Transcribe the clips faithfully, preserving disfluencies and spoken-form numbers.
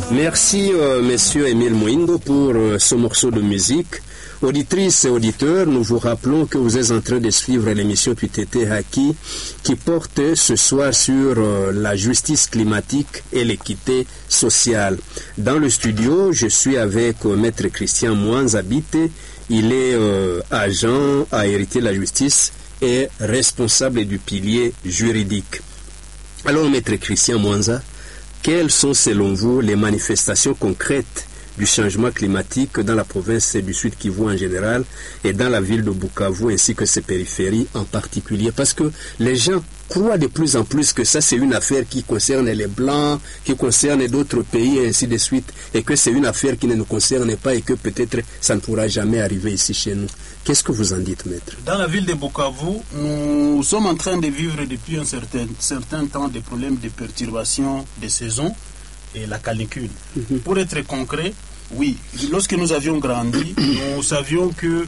Merci, euh, Monsieur Émile Mouindo, pour euh, ce morceau de musique. Auditrices et auditeurs, nous vous rappelons que vous êtes en train de suivre l'émission T T T Haki qui porte ce soir sur euh, la justice climatique et l'équité sociale. Dans le studio, je suis avec euh, Maître Christian Mwanza Bite. Il est euh, agent à hériter la justice et responsable du pilier juridique. Alors, Maître Christian Mwanza, quelles sont selon vous les manifestations concrètes du changement climatique dans la province du Sud Kivu en général et dans la ville de Bukavu ainsi que ses périphéries en particulier? Parce que les gens croient de plus en plus que ça c'est une affaire qui concerne les Blancs, qui concerne d'autres pays et ainsi de suite, et que c'est une affaire qui ne nous concerne pas et que peut-être ça ne pourra jamais arriver ici chez nous. Qu'est-ce que vous en dites, maître? Dans la ville de Bukavu, nous sommes en train de vivre depuis un certain, certain temps des problèmes de perturbation des saisons et la canicule. Mm-hmm. Pour être concret, oui, lorsque nous avions grandi, nous savions que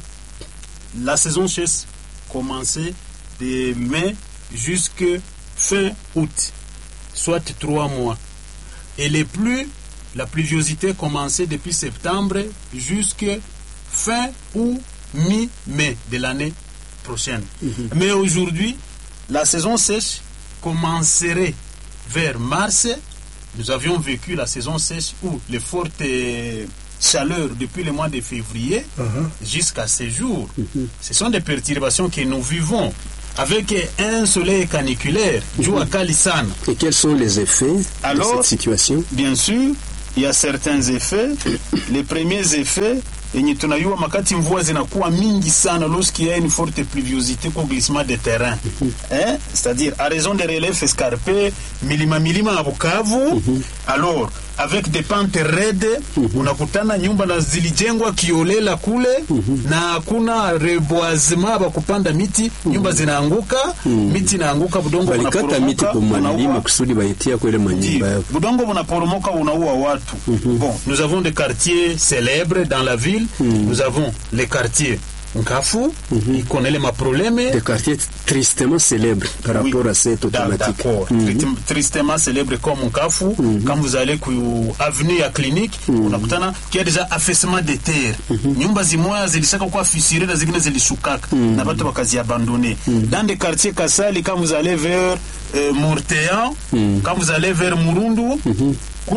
la saison sèche commençait de mai jusqu'à fin août, soit trois mois. Et les pluies, la pluviosité commençait depuis septembre jusqu'à fin ou mi-mai de l'année prochaine. Mm-hmm. Mais aujourd'hui, la saison sèche commencerait vers mars. Nous avions vécu la saison sèche où les fortes chaleurs depuis le mois de février uh-huh. jusqu'à ces jours. Uh-huh. Ce sont des perturbations que nous vivons avec un soleil caniculaire, uh-huh. Jua Kalisana. Et quels sont les effets Alors, de cette situation? Bien sûr, il y a certains effets. Les premiers effets, yenye tunayua makati mvua zinakuwa mingi sana lorsqu'il y a une forte pluviosité au glissement de terrain. Mm-hmm. Hein? C'est-à-dire à raison des reliefs escarpés, milima milima à Bukavu, mm-hmm. alors avec des pentes raides, mm-hmm. unakutana nyumba na zilijengwa kiolela kule, mm-hmm. na hakuna reboisement ba kupanda miti, mm-hmm. nyumba zinaanguka, mm-hmm. miti inaanguka, budongo unaporomoka, miti kwa malima kusudi baitia kwa ile manyumba yao. Budongo unaporomoka unaua watu. Mm-hmm. Bon, nous avons des quartiers célèbres dans la ville. Mmh. Nous avons les quartiers Nkafu, mmh. qui connaît les problèmes. Des quartiers tristement célèbres par oui. rapport à cette automatique. D'accord. Mmh. Tristement célèbres comme Nkafu. Mmh. Quand vous allez à avenue à clinique, mmh. on a qu'il y a déjà affaissement des terres. Nyumba zimoya zilishaka kwa fissure na zingine zilishukaka na watu wakazi abandonner. Dans des quartiers Kasali, quand vous allez vers euh, Mortean, mmh. quand vous allez vers Murundu, mmh.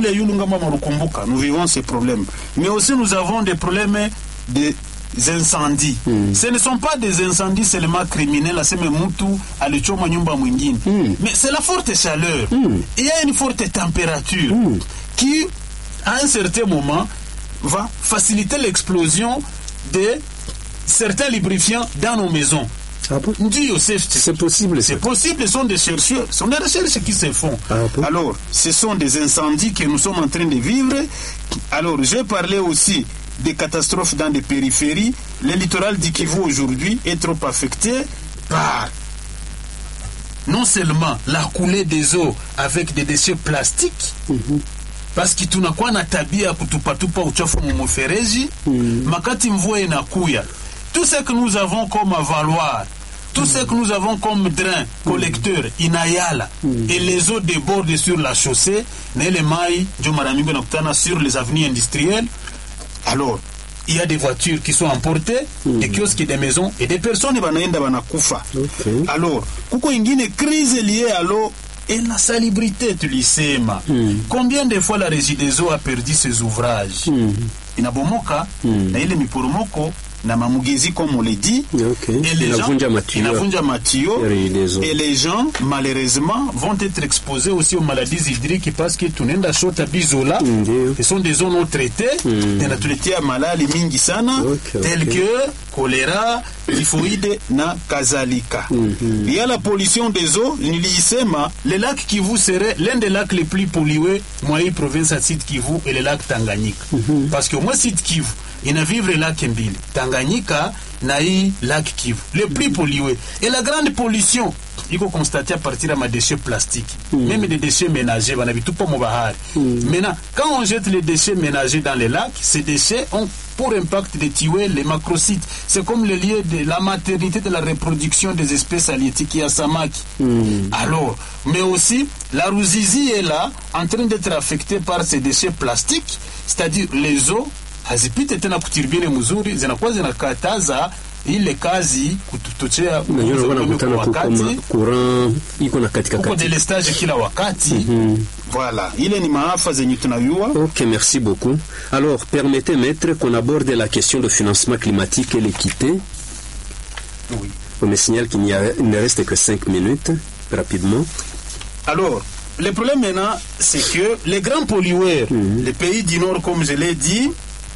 nous vivons ces problèmes. Mais aussi nous avons des problèmes des incendies. Mm. Ce ne sont pas des incendies seulement criminels, mm. mais c'est la forte chaleur. Mm. Il y a une forte température mm. qui, à un certain moment, va faciliter l'explosion de certains lubrifiants dans nos maisons. Ah bon? C'est possible. C'est possible, ce sont des chercheurs, ce sont des recherches qui se font. Ah bon? Alors, ce sont des incendies que nous sommes en train de vivre. Alors, j'ai parlé aussi des catastrophes dans des périphéries. Le littoral du Kivu aujourd'hui est trop affecté par non seulement la coulée des eaux avec des déchets plastiques, mm-hmm. parce que tunakuwa na tabia kutupatupa uchafu mumufereji, mm-hmm. makati mvua inakuya. Tout ce que nous avons comme avaloir, tout mmh. ce que nous avons comme drain, collecteur, mmh. inayala, mmh. et les eaux débordent sur la chaussée, les mailles, sur les avenues industrielles. Alors, il y a des voitures qui sont emportées, mmh. des kiosques, des maisons, et des personnes banaenda banakufa. Okay. Alors, kuko ingine crise liée à l'eau et la salubrité, tu l'isema. Mmh. Combien de fois la Régie des eaux a perdu ses ouvrages? Mmh. Inabomoka, mmh. na ile miporomoko, na mamugezi comme on l'a dit, okay. et les gens, matio, et les gens malheureusement vont être exposés aussi aux maladies hydriques parce que tunenda shota bizola, mm-hmm. ce sont des zones non traitées, mm-hmm. na tuletea malali mingi sana, okay, telles okay. que choléra, typhoïde na kazalika. Mm-hmm. Il y a la pollution des eaux, nilisema, le lac Kivu serait l'un des lacs les plus pollués, moi province à Sud Kivu et le lac Tanganyika. Mm-hmm. Parce que moi Sud Kivu, inavivre lake mbili, Tanganyika na hii lac Kivu, les plus pollués. Et la grande pollution iko constaté à partir de ma déchets plastiques, mm. même des déchets ménagers, on habite pas mon bahari. Mm. Maintenant, quand on jette les déchets ménagers dans les lacs, ces déchets ont pour impact de tuer les macrocytes. C'est comme le lieu de la maternité de la reproduction des espèces halieutiques à samaki. Mm. Alors, mais aussi, la Ruzizi est là, en train d'être affectée par ces déchets plastiques, c'est-à-dire les eaux, hazipite tena kutirbire mzuri, zinakuwa zinakataza ile kazi kututochea wakati courant iko na katika katika delestage kila wakati. Mm-hmm. Voilà, ile ni maafa zenye tunayua. OK, merci beaucoup. Alors, permettez maître qu'on aborde la question de financement climatique et l'équité. Oui. On me signale qu'il n'y a, il ne reste que cinq minutes rapidement. Alors, le problème maintenant, c'est que les grands pollueurs, mm-hmm. les pays du Nord, comme je l'ai dit,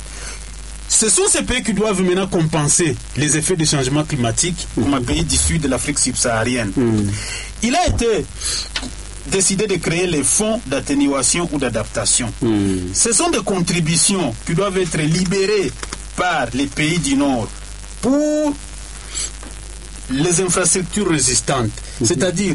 ce sont ces pays qui doivent maintenant compenser les effets du changement climatique, mmh. comme un pays du sud de l'Afrique subsaharienne. Mmh. Il a été décidé de créer les fonds d'atténuation ou d'adaptation. Mmh. Ce sont des contributions qui doivent être libérées par les pays du Nord pour les infrastructures résistantes. Mmh. C'est-à-dire,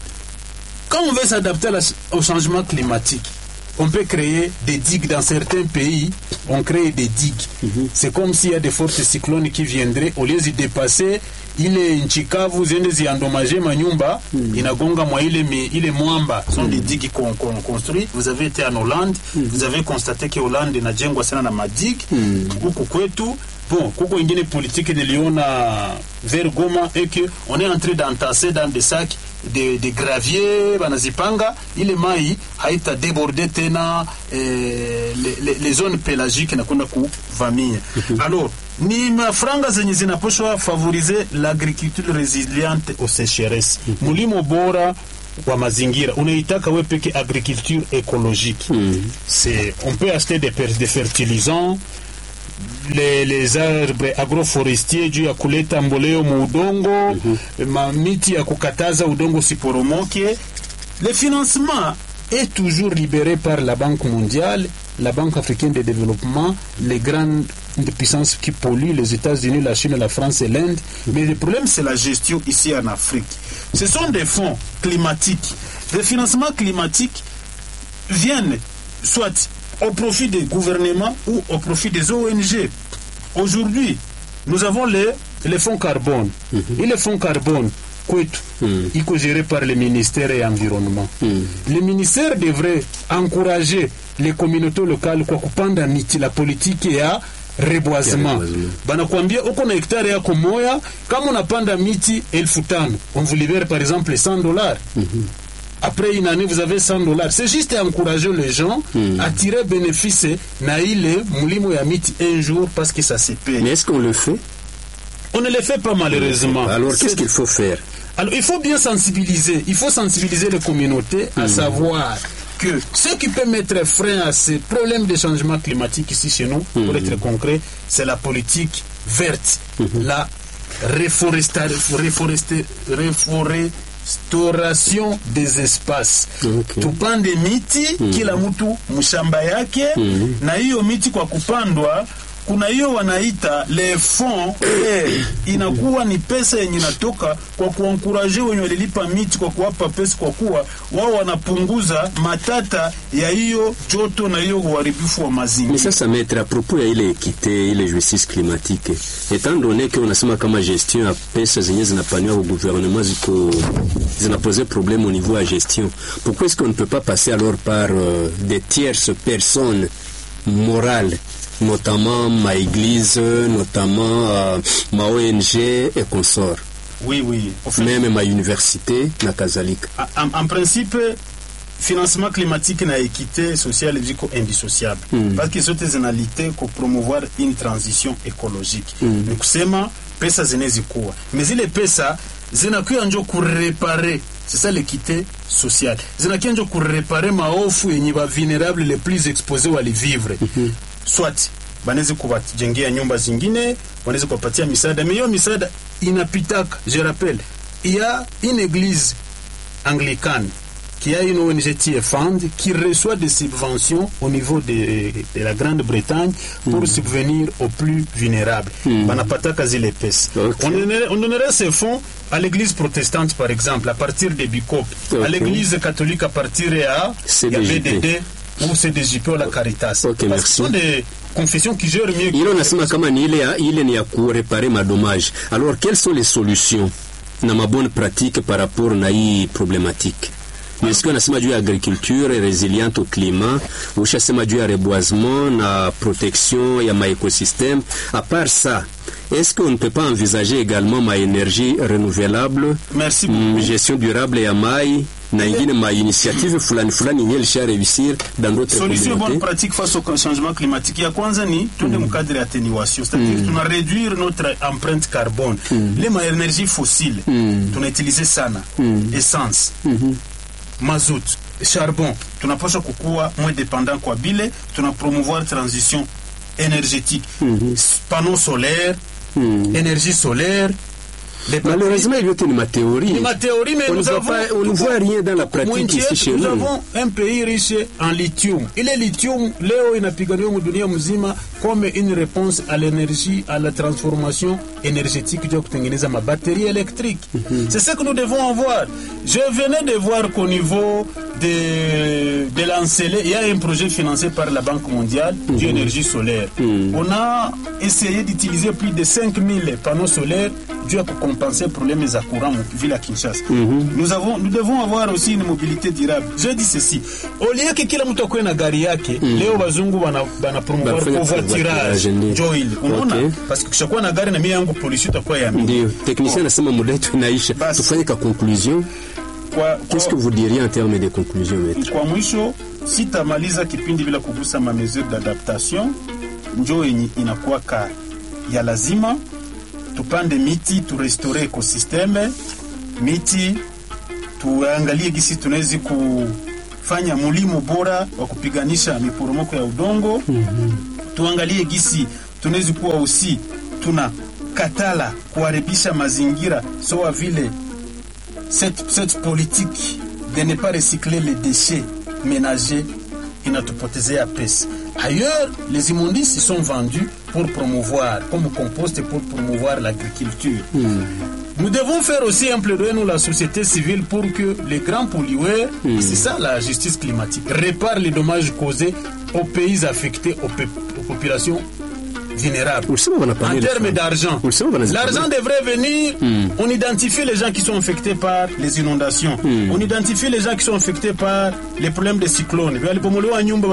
quand on veut s'adapter au changement climatique, on peut créer des digues dans certains pays, on crée des digues. Mm-hmm. C'est comme s'il y a des fortes cyclones qui viendraient, au lieu de dépasser, il est nchikavu, ziende ziendommager manyumba, mm-hmm. inagonga mwa ile, ile mwamba. Ce sont mm-hmm. des digues qu'on qu construit. Vous avez été en Hollande, mm-hmm. vous avez constaté que Hollande inajengwa sana na madigue, huku kwetu. Bon, kuko ingine politique niliona vers Goma et que on est en train d'entasser dans des sacs de, de gravier banazipanga ile mai haita déborder tena eh, les, les, les zones pélagiques na kwenda kuvamia. Alors ni mafranga zenye zinaposhwa favoriser l'agriculture résiliente aux sécheresses. Mulimo bora wa mazingira unaitaka wewe peke agriculture écologique. Mm. C'est on peut acheter des, des fertilisants, Les, les arbres agroforestiers juu ya kuleta mboleo mu udongo, mm-hmm. mamiti ya kukataza udongo siporomoke. Le financement est toujours libéré par la Banque mondiale, la Banque africaine de développement, les grandes puissances qui polluent, les États-Unis, la Chine, la France et l'Inde. Mm-hmm. Mais le problème, c'est la gestion ici en Afrique. Ce sont des fonds climatiques. Les financements climatiques viennent soit au profit des gouvernements ou au profit des O N G. Aujourd'hui, nous avons les, les fonds carbone. Mm-hmm. Et les fonds carbone, kwetu, mm-hmm. iko géré par le ministère et l'environnement. Mm-hmm. Le ministère devrait encourager les communautés locales kwa kupanda miti, la politique ya reboisement. Banakwambia uko na hektare yako moya, kama unapanda miti elfu tano, on vous libère par exemple cent dollars. Mm-hmm. Après une année, vous avez cent dollars. C'est juste encourager les gens mmh. à tirer bénéfice na ile mulimo ya miti un jour parce que ça se paye. Mais est-ce qu'on le fait? On ne le fait pas malheureusement. Alors qu'est-ce qu'il faut faire? Alors il faut bien sensibiliser. Il faut sensibiliser les communautés à mmh. savoir que ce qui peut mettre frein à ces problèmes de changement climatique ici chez nous, mmh. pour être concret, c'est la politique verte, mmh. la reforestation, reforester, reforester, restauration des espaces. Okay. Tupande miti mm. kila mtu mshamba yake mm. na hiyo miti kwa kupandwa kuna hiyo wanaita le fonds eh, inakuwa ni pesa yenye inatoka kwa kuankuraje wenye walilipa miti kwa kuwapa pesa kwa kuwa wao wanapunguza matata ya hiyo joto na hiyo uharibifu wa mazingira. Mais sasa maître, à propos ya ile équité, ile justice climatique, étant donné que unasema kama gestion ya pesa zenye zinapaniwa au gouvernement ziko zinaposer problème au niveau de gestion, pourquoi est-ce qu'on ne peut pas passer alors par euh, des tierces personnes morales, notamment ma église, notamment euh, ma O N G et consorts? Oui, oui. En fait, même ma université, na kazalika. En, en principe, financement climatique na équité sociale ziko indissociable. Mm. Parce que zote zinalite pour promouvoir une transition écologique. Mm. Donc kusema pesa zinezikuwa. Mais zile pesa zinakuwa njo kureparer. C'est ça l'équité sociale. Zinakuwa njo kureparer maofu yenye ba vulnérables les plus exposés wali vivre. Mm-hmm. Soit banaweza kuwajengea nyumba zingine, wanaweza kuwapatia misaada. Mais hiyo misaada inapitaka. Je rappelle, il y a une église anglicane qu'il y a une O N G T F Fund qui reçoit des subventions au niveau de, de la Grande-Bretagne pour mm. subvenir aux plus vulnérables. Mm. Okay. On, donnerait, on donnerait ces fonds à l'église protestante, par exemple, à partir des B I C O P, okay. à l'église catholique à partir de A, il y a B D D ou C D J P ou la Caritas. Okay, Parce que ce sont des confessions qui gèrent mieux. Il nasema kama ni ile ile ni ya kureparer madommage. Alors quelles sont les solutions na mabonne pratique par rapport na hii problématique? Est-ce qu'on a sema juu ya agriculture résiliente au climat, ou sema juu ya reboisement na protection ya ma écosystème? À part ça, est-ce qu'on ne peut pas envisager également ma énergie renouvelable, Merci beaucoup. gestion durable ya mai na ingine ma initiative fulani fulani yenye lisha réussir dans d'autres communautés? Solution bonne pratique face au changement climatique. Ya kwanza ni tunde mm. mkadri atténuation, c'est-à-dire mm. tuna réduire notre empreinte carbone. Mm. Les ma énergie fossile mm. tuna utiliser sana mm. essence mm-hmm. mazout, charbon, tunapaswa kukuwa moins dépendant kwa bile, tuna promouvoir transition énergétique, mm-hmm. panneaux solaires, mm. énergie solaire. Malheureusement, il y a une théorie. Ma théorie, mais on nous ne avons, pas, on ne voit rien dans la pratique ici chez nous. Nous avons un pays riche en lithium. Et le lithium, leo inapiganiwa dunia mzima comme une réponse à l'énergie, à la transformation énergétique ya kutengeneza ma batterie électrique. Mm-hmm. C'est ce que nous devons avoir. Je venais de voir qu'au niveau de, de l'Ancélé, il y a un projet financé par la Banque mondiale mm-hmm. d'énergie solaire. Mm-hmm. On a essayé d'utiliser plus de cinq mille panneaux solaires dû à compenser le problème des courants ville à Kinshasa. Mm-hmm. Nous avons, nous devons avoir aussi une mobilité durable. Je dis ceci. Au lieu que kila mtu akwe na gari yake, mm-hmm. leo wazungu wana bana promouvoir covoiturage. Joil. Unaona? Parce que kishakuwa na gari na mimi yangu polisi itakuwa ya mimi. Ndio. Technicien anasema muda wetu inaisha. Tufanye ka conclusion. Kwa, Qu'est-ce que vous diriez en termes de conclusion, maître? Kwa mwisho, sitamaliza kipindi bila kugusa ma mesure d'adaptation. Njoo yenye inakuwa ka ya lazima. Tupande miti, turestore ekosisteme miti, tuangalie gisi tunawezi kufanya mulimo bora wa kupiganisha miporomoko ya udongo. Mm-hmm. Tuangalie gisi tunawezi kuwa usi tuna katala kuharibisha mazingira sawa vile cette, cette politique de ne pas recycler les déchets ménagers inatupotezea pesa. Ailleurs, les immondices sont vendus pour promouvoir, comme compost, pour promouvoir l'agriculture. Mm. Nous devons faire aussi un plaidoyer, nous, la société civile, pour que les grands pollueurs, mm. c'est ça la justice climatique, réparent les dommages causés aux pays affectés, aux, pe- aux populations vulnérables. En termes d'argent, l'argent devrait venir, mm. on identifie les gens qui sont infectés par les inondations, mm. on identifie les gens qui sont infectés par les problèmes de cyclones, mm.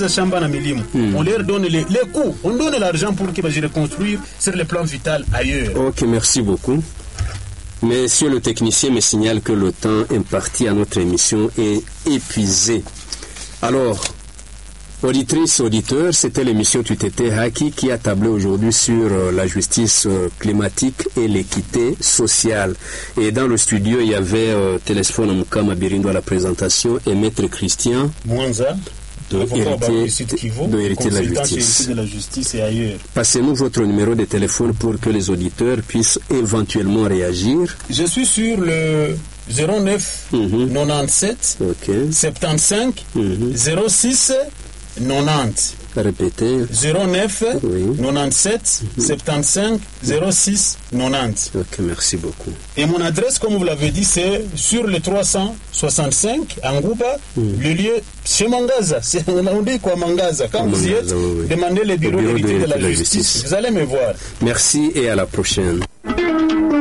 on leur donne les, les coûts, on donne l'argent pour qu'ils puissent reconstruire sur le plan vital ailleurs. Ok, merci beaucoup. Monsieur le technicien me signale que le temps imparti à notre émission est épuisé. Alors, auditrices, auditeurs, c'était l'émission Tu t'étais Haki qui a tablé aujourd'hui sur euh, la justice euh, climatique et l'équité sociale. Et dans le studio, il y avait euh, Télésphone Mukama Birindo à la présentation et Maître Christian Mwanza de héritier de, héritier de la justice. de la justice et ailleurs. Passez-nous votre numéro de téléphone pour que les auditeurs puissent éventuellement réagir. Je suis sur le zéro neuf mm-hmm. quatre-vingt-dix-sept okay. soixante-quinze mm-hmm. zéro six quatre-vingt-dix. Répétez. zéro neuf oui. quatre-vingt-dix-sept mm-hmm. soixante-quinze zéro six quatre-vingt-dix. Ok, merci beaucoup. Et mon adresse, comme vous l'avez dit, c'est sur le trois cent soixante-cinq à Ngouba, mm. le lieu chez Mangaza. C'est, on dit quoi Mangaza? Quand vous y êtes, oui, oui. demandez le bureau, bureau d'héritier de, de la, la justice. justice. Vous allez me voir. Merci et à la prochaine.